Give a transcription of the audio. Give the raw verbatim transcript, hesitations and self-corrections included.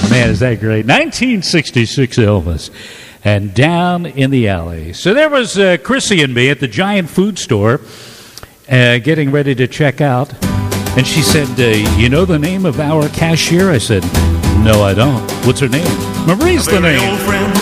Man, is that great. nineteen sixty-six Elvis. And Down in the Alley. So there was uh, Chrissy and me at the Giant Food Store uh, getting ready to check out. And she said, uh, you know the name of our cashier? I said, no, I don't. What's her name? Marie's the name.